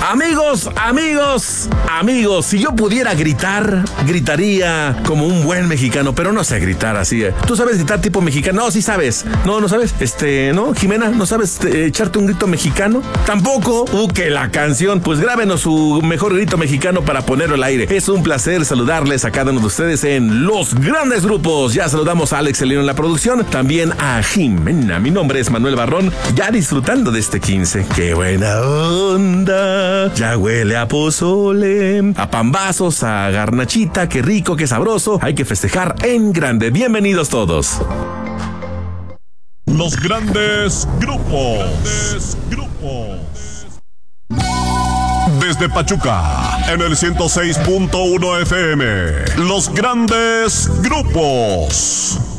Amigos, si yo pudiera gritar, gritaría como un buen mexicano, pero no sé gritar así. ¿Tú sabes gritar tipo mexicano? No, sí sabes. No sabes. ¿No? Jimena, ¿no sabes echarte un grito mexicano? Tampoco. Que la canción. Pues grábenos su mejor grito mexicano para ponerlo al aire. Es un placer saludarles a cada uno de ustedes en Los Grandes Grupos. Ya saludamos a Alex Elino en la producción, también a Jimena. Mi nombre es Manuel Barrón, ya disfrutando de este 15. ¡Qué buena onda! Ya huele a pozole, a pambazos, a garnachita. ¡Qué rico, qué sabroso! Hay que festejar en grande. Bienvenidos todos. Los Grandes Grupos. Desde Pachuca, en el 106.1 FM. Los Grandes Grupos.